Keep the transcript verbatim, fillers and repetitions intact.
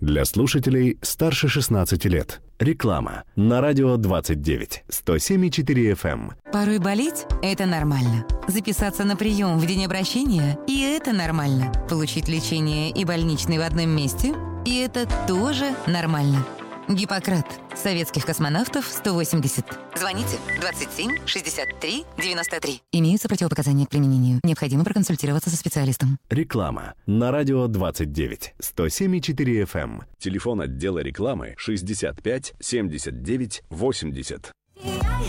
Для слушателей старше шестнадцати лет. Реклама на радио двадцать девять, сто семь и четыре эф эм. Порой болеть – это нормально. Записаться на прием в день обращения – и это нормально. Получить лечение и больничный в одном месте – и это тоже нормально. Гиппократ. Советских космонавтов сто восемьдесят. Звоните двадцать семь шестьдесят три девяносто три. Имеются противопоказания к применению. Необходимо проконсультироваться со специалистом. Реклама на радио двадцать девять, сто семь и четыре эф эм. Телефон отдела рекламы шестьдесят пять семьдесят девять восемьдесят.